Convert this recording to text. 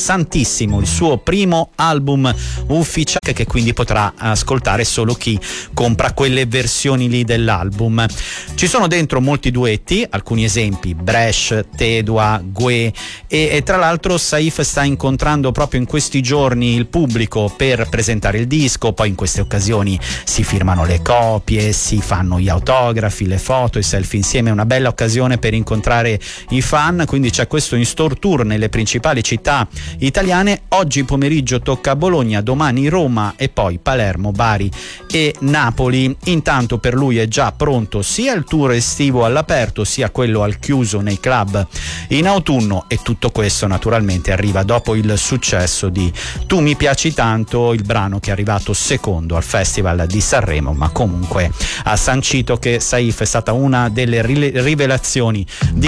Santissimo, il suo primo album ufficiale, che quindi potrà ascoltare solo chi compra quelle versioni lì dell'album. Ci sono dentro molti duetti, alcuni esempi: Bresh, Tedua, Gue, e tra l'altro Saif sta incontrando proprio in questi giorni il pubblico per presentare il disco. Poi in queste occasioni si firmano le copie, si fanno gli autografi, le foto, i selfie insieme. È una bella occasione per incontrare i fan, quindi c'è questo in store tour nelle principali città italiane. Oggi pomeriggio tocca Bologna, domani Roma e poi Palermo, Bari e Napoli. Intanto per lui è già pronto sia il tour estivo all'aperto sia quello al chiuso nei club in autunno, e tutto questo naturalmente arriva dopo il successo di Tu mi piaci tanto, il brano che è arrivato secondo al Festival di Sanremo, ma comunque ha sancito che Saif è stata una delle rivelazioni di